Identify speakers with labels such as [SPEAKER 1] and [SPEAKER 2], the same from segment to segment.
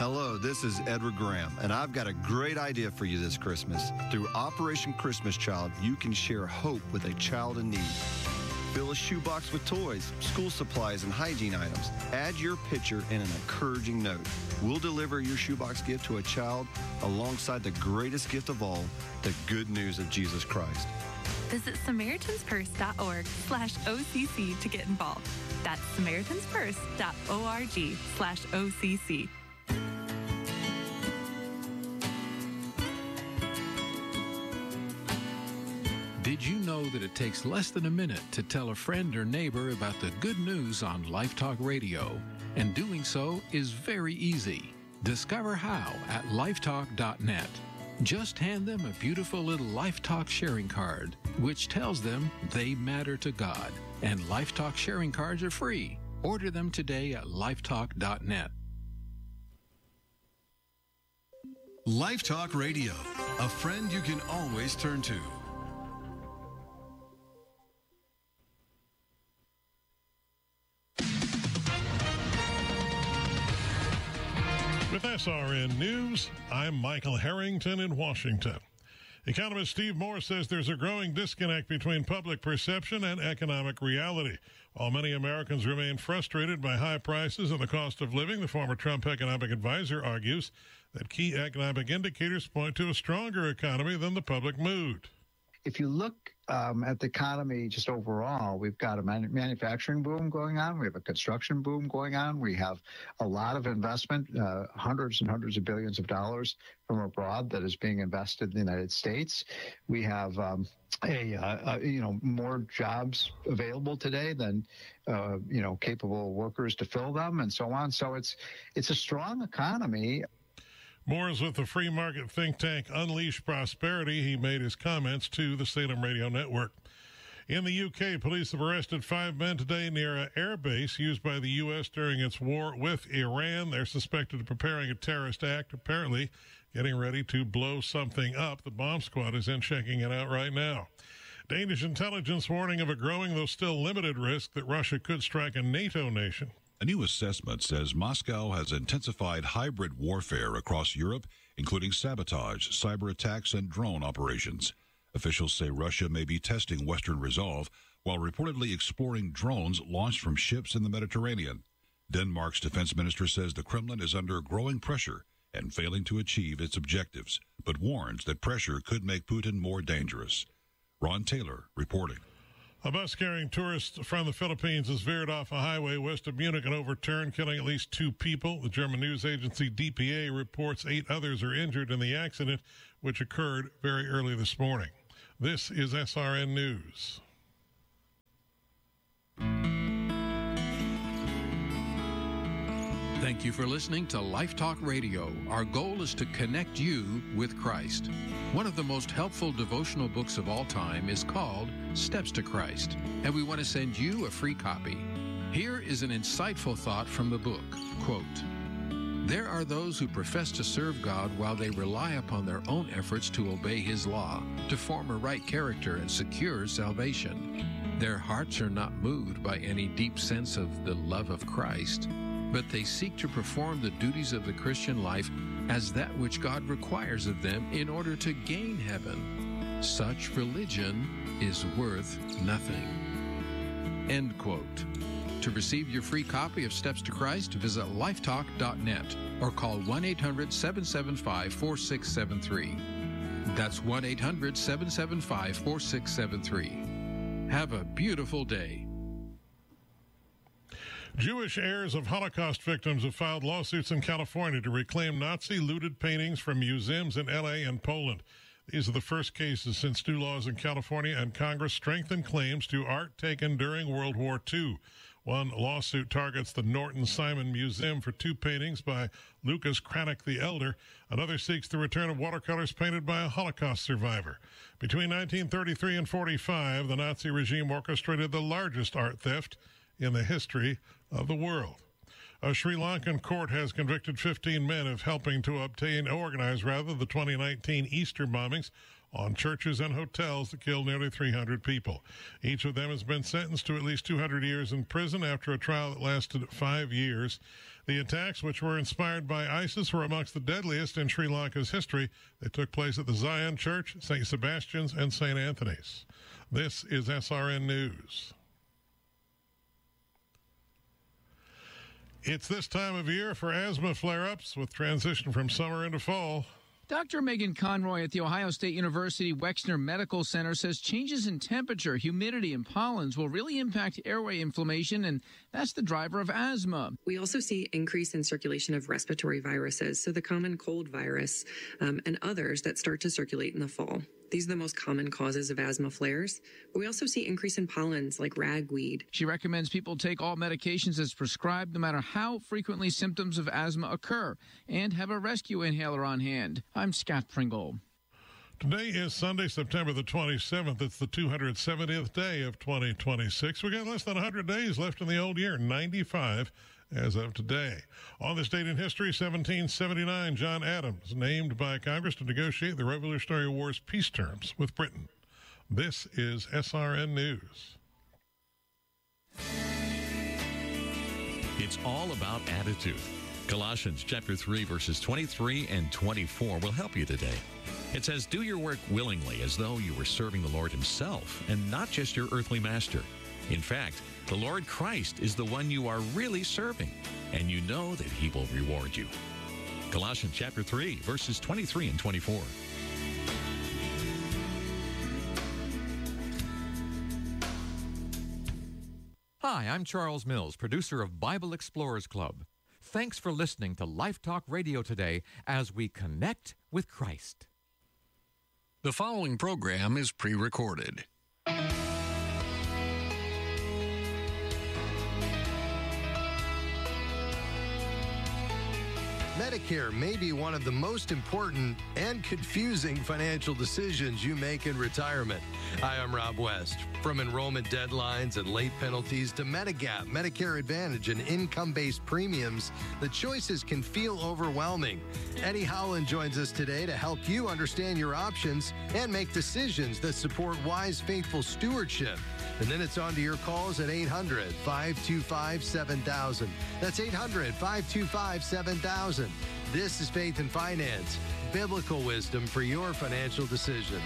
[SPEAKER 1] Hello, this is Edward Graham, and I've got a great idea for you this Christmas. Through Operation Christmas Child, you can share hope with a child in need. Fill a shoebox with toys, school supplies, and hygiene items. Add your picture and an encouraging note. We'll deliver your shoebox gift to a child alongside the greatest gift of all, the good news of Jesus Christ.
[SPEAKER 2] Visit SamaritansPurse.org/OCC to get involved. That's SamaritansPurse.org/OCC.
[SPEAKER 3] Did you know that it takes less than a minute to tell a friend or neighbor about the good news on Life Talk Radio? And doing so is very easy. Discover how at lifetalk.net. Just hand them a beautiful little Life Talk sharing card, which tells them they matter to God. And Life Talk sharing cards are free. Order them today at lifetalk.net.
[SPEAKER 4] Life Talk Radio, a friend you can always turn to.
[SPEAKER 5] With SRN News, I'm Michael Harrington in Washington. Economist Steve Moore says there's a growing disconnect between public perception and economic reality. While many Americans remain frustrated by high prices and the cost of living, the former Trump economic advisor argues that key economic indicators point to a stronger economy than the public mood.
[SPEAKER 6] If you look at the economy just overall, we've got a manufacturing boom going on. We have a construction boom going on. We have a lot of investment, hundreds and hundreds of billions of dollars from abroad that is being invested in the United States. We have more jobs available today than capable workers to fill them, and so on. So it's a strong economy.
[SPEAKER 5] Moore is with the free market think tank Unleash Prosperity. He made his comments to the Salem Radio Network. In the UK, police have arrested 5 men today near an air base used by the U.S. during its war with Iran. They're suspected of preparing a terrorist act, apparently getting ready to blow something up. The bomb squad is in checking it out right now. Danish intelligence warning of a growing, though still limited, risk that Russia could strike a NATO nation.
[SPEAKER 7] A new assessment says Moscow has intensified hybrid warfare across Europe, including sabotage, cyber attacks, and drone operations. Officials say Russia may be testing Western resolve while reportedly exploring drones launched from ships in the Mediterranean. Denmark's defense minister says the Kremlin is under growing pressure and failing to achieve its objectives, but warns that pressure could make Putin more dangerous. Ron Taylor reporting.
[SPEAKER 5] A bus carrying tourists from the Philippines has veered off a highway west of Munich and overturned, killing at least 2 people. The German news agency DPA reports 8 others are injured in the accident, which occurred very early this morning. This is SRN News.
[SPEAKER 3] Thank you for listening to Life Talk Radio. Our goal is to connect you with Christ. One of the most helpful devotional books of all time is called Steps to Christ, and we want to send you a free copy. Here is an insightful thought from the book. Quote, "There are those who profess to serve God while they rely upon their own efforts to obey His law, to form a right character and secure salvation. Their hearts are not moved by any deep sense of the love of Christ, but they seek to perform the duties of the Christian life as that which God requires of them in order to gain heaven. Such religion is worth nothing." End quote. To receive your free copy of Steps to Christ, visit lifetalk.net or call 1-800-775-4673. That's 1-800-775-4673. Have a beautiful day.
[SPEAKER 5] Jewish heirs of Holocaust victims have filed lawsuits in California to reclaim Nazi-looted paintings from museums in L.A. and Poland. These are the first cases since new laws in California and Congress strengthened claims to art taken during World War II. One lawsuit targets the Norton Simon Museum for 2 paintings by Lucas Cranach the Elder. Another seeks the return of watercolors painted by a Holocaust survivor. Between 1933 and 45, the Nazi regime orchestrated the largest art theft in the history of the world. A Sri Lankan court has convicted 15 men of helping to organize the 2019 Easter bombings. on churches and hotels that killed nearly 300 people. Each of them has been sentenced to at least 200 years in prison after a trial that lasted 5 years. The attacks, which were inspired by ISIS, were amongst the deadliest in Sri Lanka's history. They took place at the Zion Church, St. Sebastian's, and St. Anthony's. This is SRN News. It's this time of year for asthma flare-ups with transition from summer into fall.
[SPEAKER 8] Dr. Megan Conroy at the Ohio State University Wexner Medical Center says changes in temperature, humidity, and pollens will really impact airway inflammation, and that's the driver of asthma.
[SPEAKER 9] We also see increase in circulation of respiratory viruses, so the common cold virus and others that start to circulate in the fall. These are the most common causes of asthma flares. But we also see increase in pollens like ragweed.
[SPEAKER 8] She recommends people take all medications as prescribed no matter how frequently symptoms of asthma occur and have a rescue inhaler on hand. I'm Scott Pringle.
[SPEAKER 5] Today is Sunday, September the 27th. It's the 270th day of 2026. We got less than 100 days left in the old year, 95 as of today. On this date in history, 1779, John Adams, named by Congress to negotiate the Revolutionary War's peace terms with Britain. This is SRN News.
[SPEAKER 10] It's all about attitude. Colossians chapter 3, verses 23 and 24 will help you today. It says, "Do your work willingly as though you were serving the Lord himself and not just your earthly master. In fact, the Lord Christ is the one you are really serving, and you know that he will reward you." Colossians chapter 3, verses 23 and 24.
[SPEAKER 11] Hi, I'm Charles Mills, producer of Bible Explorers Club. Thanks for listening to Life Talk Radio today as we connect with Christ.
[SPEAKER 4] The following program is pre-recorded.
[SPEAKER 12] Medicare may be one of the most important and confusing financial decisions you make in retirement. Hi, I'm Rob West. From enrollment deadlines and late penalties to Medigap, Medicare Advantage, and income-based premiums, the choices can feel overwhelming. Eddie Howland joins us today to help you understand your options and make decisions that support wise, faithful stewardship. And then it's on to your calls at 800-525-7000. That's 800-525-7000. This is Faith and Finance, biblical wisdom for your financial decisions.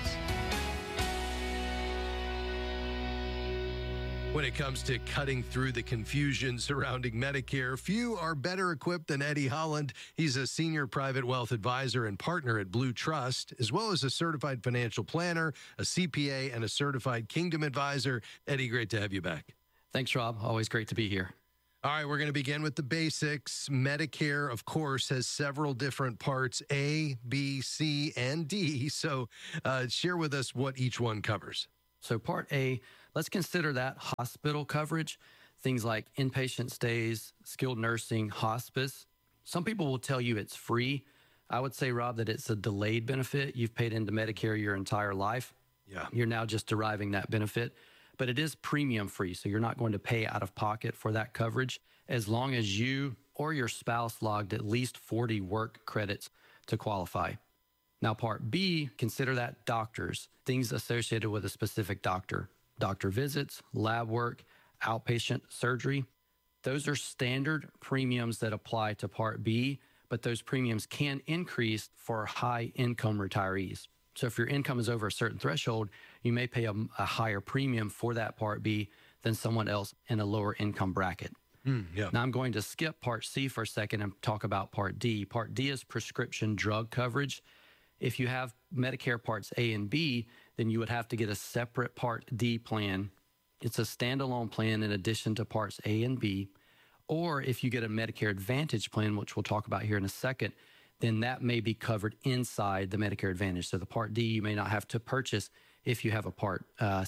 [SPEAKER 12] When it comes to cutting through the confusion surrounding Medicare, few are better equipped than Eddie Holland. He's a senior private wealth advisor and partner at Blue Trust, as well as a certified financial planner, a CPA, and a certified Kingdom advisor. Eddie, great to have you back.
[SPEAKER 13] Thanks, Rob. Always great to be here.
[SPEAKER 12] All right, we're going to begin with the basics. Medicare, of course, has several different parts, A, B, C, and D. So share with us what each one covers.
[SPEAKER 13] So Part A, let's consider that hospital coverage, things like inpatient stays, skilled nursing, hospice. Some people will tell you it's free. I would say, Rob, that it's a delayed benefit. You've paid into Medicare your entire life.
[SPEAKER 12] Yeah.
[SPEAKER 13] You're now just deriving that benefit. But it is premium free, so you're not going to pay out of pocket for that coverage as long as you or your spouse logged at least 40 work credits to qualify. Now, Part B, consider that doctors, things associated with a specific doctor. Doctor visits, lab work, outpatient surgery. Those are standard premiums that apply to Part B, but those premiums can increase for high-income retirees. So if your income is over a certain threshold, you may pay a higher premium for that Part B than someone else in a lower income bracket.
[SPEAKER 12] Yeah.
[SPEAKER 13] Now I'm going to skip Part C for a second and talk about Part D. Part D is prescription drug coverage. If you have Medicare Parts A and B, then you would have to get a separate Part D plan. It's a standalone plan in addition to Parts A and B. Or if you get a Medicare Advantage plan, which we'll talk about here in a second, then that may be covered inside the Medicare Advantage. So the Part D you may not have to purchase if you have a Part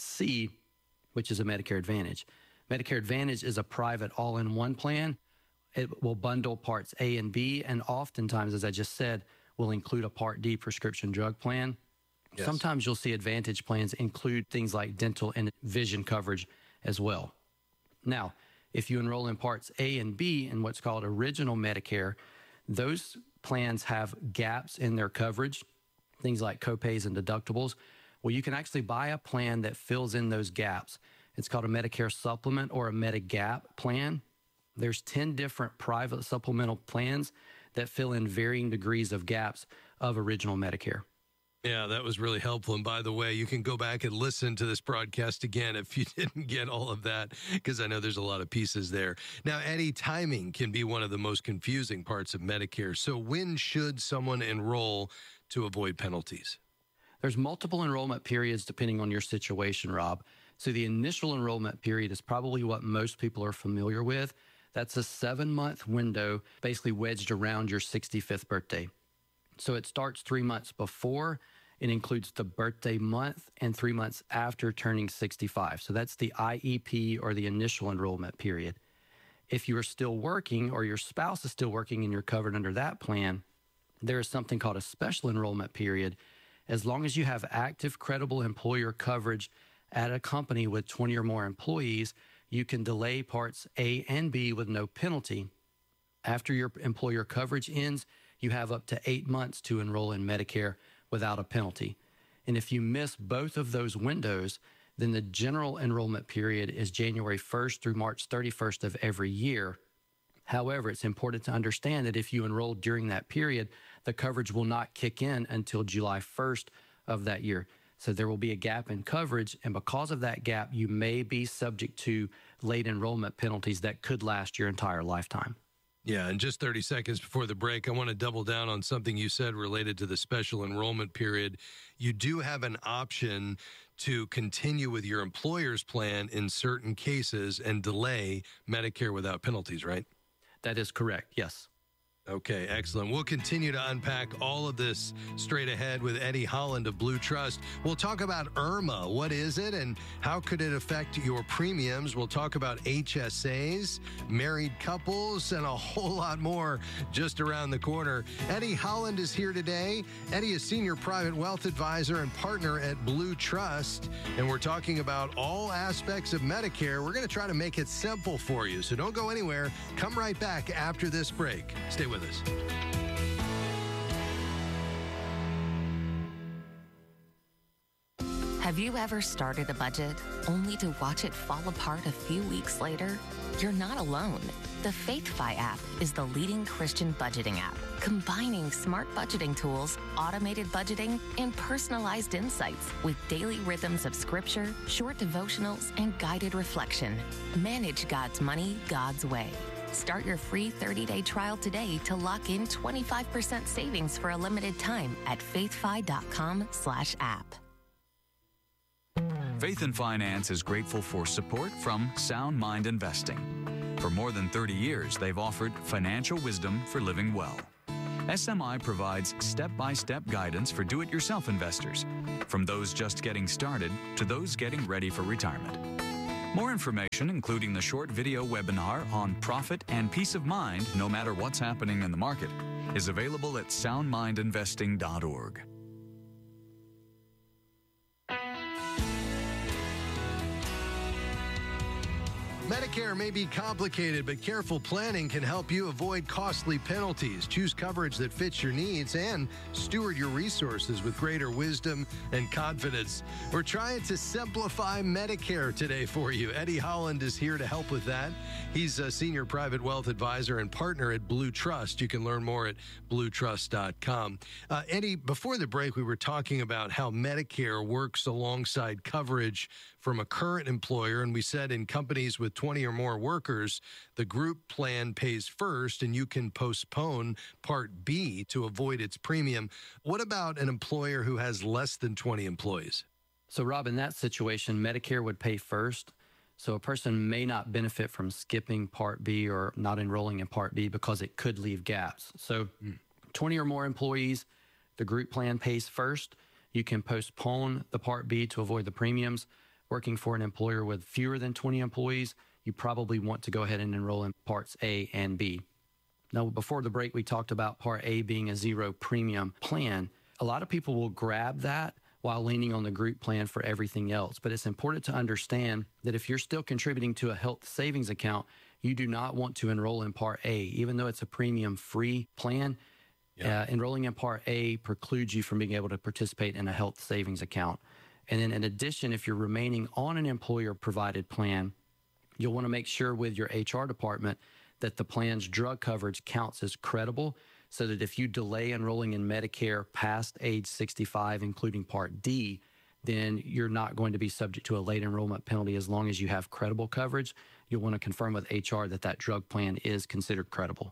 [SPEAKER 13] C, which is a Medicare Advantage. Medicare Advantage is a private all-in-one plan. It will bundle Parts A and B, and oftentimes, as I just said, will include a Part D prescription drug plan.
[SPEAKER 12] Yes.
[SPEAKER 13] Sometimes you'll see Advantage plans include things like dental and vision coverage as well. Now, if you enroll in Parts A and B in what's called Original Medicare, those plans have gaps in their coverage. things like copays and deductibles. Well, you can actually buy a plan that fills in those gaps. It's called a Medicare supplement or a Medigap plan. There's 10 different private supplemental plans that fill in varying degrees of gaps of original Medicare.
[SPEAKER 12] Yeah, that was really helpful. And by the way, you can go back and listen to this broadcast again if you didn't get all of that, because I know there's a lot of pieces there. Now, Eddie, timing can be one of the most confusing parts of Medicare. So when should someone enroll to avoid penalties?
[SPEAKER 13] There's multiple enrollment periods depending on your situation, Rob. So the initial enrollment period is probably what most people are familiar with. That's a 7-month window, basically wedged around your 65th birthday. So it starts 3 months before. It includes the birthday month and 3 months after turning 65. So that's the IEP, or the initial enrollment period. If you are still working, or your spouse is still working and you're covered under that plan, there is something called a special enrollment period. As long as you have active, credible employer coverage at a company with 20 or more employees, you can delay parts A and B with no penalty. After your employer coverage ends, you have up to 8 months to enroll in Medicare without a penalty. And if you miss both of those windows, then the general enrollment period is January 1st through March 31st of every year. However, it's important to understand that if you enroll during that period, the coverage will not kick in until July 1st of that year. So there will be a gap in coverage, and because of that gap, you may be subject to late enrollment penalties that could last your entire lifetime.
[SPEAKER 12] Yeah, and just 30 seconds before the break, I want to double down on something you said related to the special enrollment period. You do have an option to continue with your employer's plan in certain cases and delay Medicare without penalties, right?
[SPEAKER 13] That is correct, yes.
[SPEAKER 12] Okay, excellent. We'll continue to unpack all of this straight ahead with Eddie Holland of Blue Trust. We'll talk about IRMAA. What is it and how could it affect your premiums? We'll talk about HSAs, married couples, and a whole lot more just around the corner. Eddie Holland is here today. Eddie is Senior Private Wealth Advisor and partner at Blue Trust, and we're talking about all aspects of Medicare. We're going to try to make it simple for you, so don't go anywhere. Come right back after this break. Stay with us.
[SPEAKER 14] Have you ever started a budget only to watch it fall apart a few weeks later? You're not alone. The FaithFi app is the leading Christian budgeting app, combining smart budgeting tools, automated budgeting, and personalized insights with daily rhythms of scripture, short devotionals, and guided reflection. Manage God's money God's way. Start your free 30-day trial today to lock in 25% savings for a limited time at faithfi.com/app.
[SPEAKER 15] Faith and Finance is grateful for support from Sound Mind Investing. For more than 30 years, they've offered financial wisdom for living well. SMI provides step-by-step guidance for do-it-yourself investors, from those just getting started to those getting ready for retirement. More information, including the short video webinar on profit and peace of mind no matter what's happening in the market, is available at soundmindinvesting.org.
[SPEAKER 12] Medicare may be complicated, but careful planning can help you avoid costly penalties. Choose coverage that fits your needs and steward your resources with greater wisdom and confidence. We're trying to simplify Medicare today for you. Eddie Holland is here to help with that. He's a Senior Private Wealth Advisor and partner at Blue Trust. You can learn more at bluetrust.com. Eddie, before the break, we were talking about how Medicare works alongside coverage from a current employer, and we said in companies with 20 or more workers, the group plan pays first and you can postpone Part B to avoid its premium. What about an employer who has less than 20 employees?
[SPEAKER 13] So, Rob, in that situation, Medicare would pay first. So a person may not benefit from skipping Part B or not enrolling in Part B because it could leave gaps. So 20 or more employees, the group plan pays first. You can postpone the Part B to avoid the premiums. Working for an employer with fewer than 20 employees, you probably want to go ahead and enroll in Parts A and B. Now, before the break, we talked about Part A being a zero premium plan. A lot of people will grab that while leaning on the group plan for everything else. But it's important to understand that if you're still contributing to a health savings account, you do not want to enroll in Part A. Even though it's a premium-free plan, Enrolling in Part A precludes you from being able to participate in a health savings account. And then in addition, if you're remaining on an employer-provided plan, you'll want to make sure with your HR department that the plan's drug coverage counts as credible, so that if you delay enrolling in Medicare past age 65, including Part D, then you're not going to be subject to a late enrollment penalty as long as you have credible coverage. You'll want to confirm with HR that that drug plan is considered credible.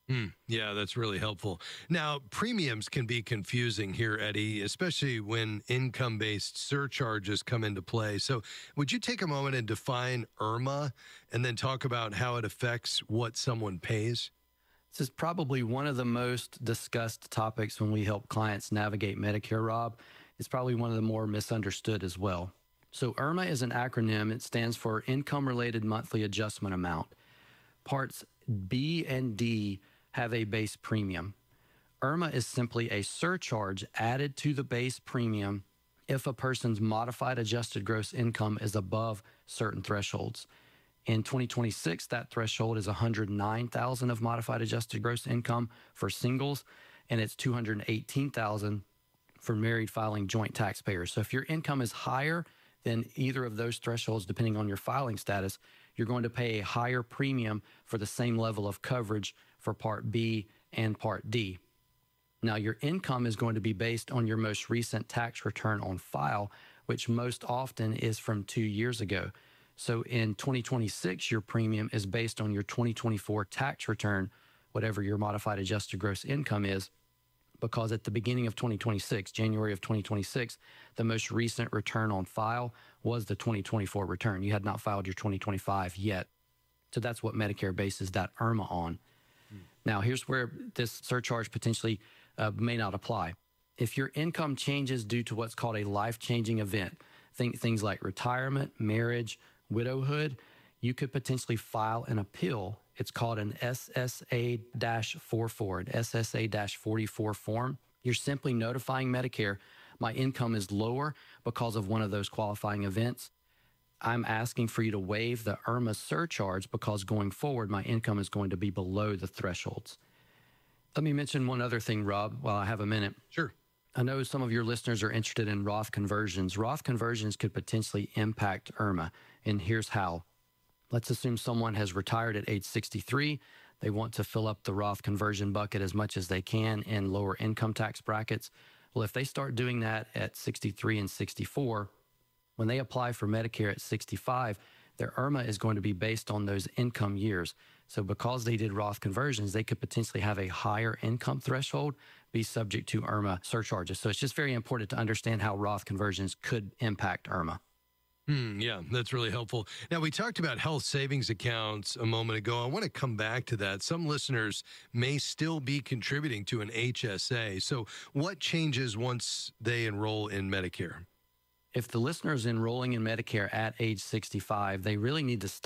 [SPEAKER 12] Yeah, that's really helpful. Now, premiums can be confusing here, Eddie, especially when income-based surcharges come into play. So would you take a moment and define IRMAA and then talk about how it affects what someone pays?
[SPEAKER 13] This is probably one of the most discussed topics when we help clients navigate Medicare, Rob. It's probably one of the more misunderstood as well. So IRMAA is an acronym. It stands for Income-Related Monthly Adjustment Amount. Parts B and D have a base premium. IRMAA is simply a surcharge added to the base premium if a person's modified adjusted gross income is above certain thresholds. In 2026, that threshold is $109,000 of modified adjusted gross income for singles, and it's $218,000 for married filing joint taxpayers. So if your income is higher than either of those thresholds, depending on your filing status, you're going to pay a higher premium for the same level of coverage for Part B and Part D. Now, your income is going to be based on your most recent tax return on file, which most often is from 2 years ago. So in 2026, your premium is based on your 2024 tax return, whatever your modified adjusted gross income is, because at the beginning of 2026, January of 2026, the most recent return on file was the 2024 return. You had not filed your 2025 yet. So that's what Medicare bases that IRMAA on. Now, here's where this surcharge potentially may not apply. If your income changes due to what's called a life-changing event, things like retirement, marriage, widowhood, you could potentially file an appeal. It's called an SSA-44, an SSA-44 form. You're simply notifying Medicare, my income is lower because of one of those qualifying events. I'm asking for you to waive the IRMAA surcharge because going forward, my income is going to be below the thresholds. Let me mention one other thing, Rob, while I have a minute.
[SPEAKER 12] Sure.
[SPEAKER 13] I know some of your listeners are interested in Roth conversions. Roth conversions could potentially impact IRMAA, and here's how. Let's assume someone has retired at age 63. They want to fill up the Roth conversion bucket as much as they can in lower income tax brackets. Well, if they start doing that at 63 and 64, when they apply for Medicare at 65, their IRMAA is going to be based on those income years. So because they did Roth conversions, they could potentially have a higher income threshold, be subject to IRMAA surcharges. So it's just very important to understand how Roth conversions could impact IRMAA.
[SPEAKER 12] Yeah, that's really helpful. Now, we talked about health savings accounts a moment ago. I want to come back to that. Some listeners may still be contributing to an HSA. So what changes once they enroll in Medicare?
[SPEAKER 13] If the listener is enrolling in Medicare at age 65, they really need to stop